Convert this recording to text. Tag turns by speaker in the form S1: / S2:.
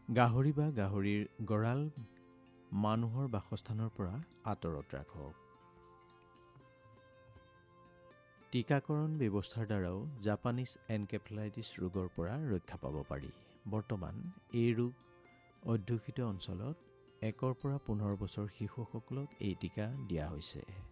S1: গাহৰি বা গাহৰিৰ গঁৰাল মানুহৰ বাসস্থানৰ পৰা আঁতৰত ৰাখক। টীকাকৰণ ব্যৱস্থাৰ দ্বাৰাও জাপানীজ এনকেফেলাইটিছ ৰোগৰ পৰা ৰক্ষা পাব পাৰি। বৰ্তমান এই ৰোগ অধ্যুষিত অঞ্চলত 1 পৰা 15 বছৰ শিশুসকলক এই টীকা দিয়া হৈছে।